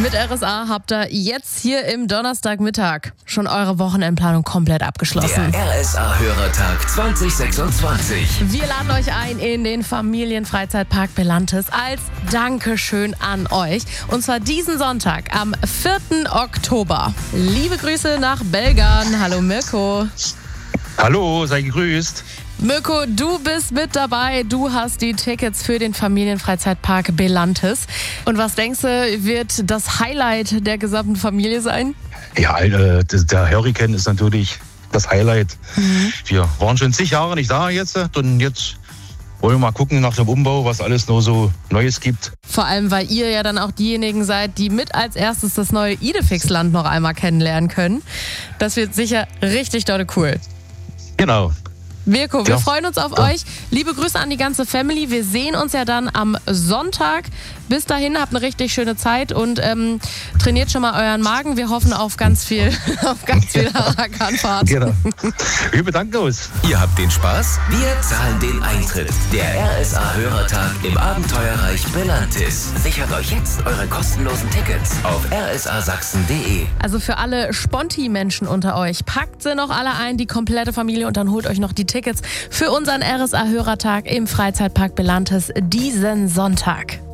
Mit RSA habt ihr jetzt hier im Donnerstagmittag schon eure Wochenendplanung komplett abgeschlossen. Der RSA-Hörertag 2026. Wir laden euch ein in den Familienfreizeitpark Belantes als Dankeschön an euch. Und zwar diesen Sonntag am 4. Oktober. Liebe Grüße nach Belgern. Hallo Mirko. Hallo, sei gegrüßt. Mirko, du bist mit dabei. Du hast die Tickets für den Familienfreizeitpark Belantes. Und was denkst du, wird das Highlight der gesamten Familie sein? Ja, der Hurricane ist natürlich das Highlight. Wir waren schon zig Jahre nicht da jetzt und jetzt wollen wir mal gucken nach dem Umbau, was alles noch so Neues gibt. Vor allem, weil ihr ja dann auch diejenigen seid, die mit als erstes das neue Idefix-Land noch einmal kennenlernen können. Das wird sicher richtig dolle cool. Genau. Mirko, wir Ja. freuen uns auf euch. Liebe Grüße an die ganze Family. Wir sehen uns ja dann am Sonntag. Bis dahin, habt eine richtig schöne Zeit und trainiert schon mal euren Magen. Wir hoffen auf ganz viel Harakan-Fahrt. Genau. Wir bedanken uns. Ihr habt den Spaß, wir zahlen den Eintritt. Der RSA-Hörertag im Abenteuerreich Belantis. Sichert euch jetzt eure kostenlosen Tickets auf rsasachsen.de. Also für alle Sponti-Menschen unter euch, packt sie noch alle ein, die komplette Familie, und dann holt euch noch die Tickets für unseren RSA-Hörertag im Freizeitpark Belantes diesen Sonntag.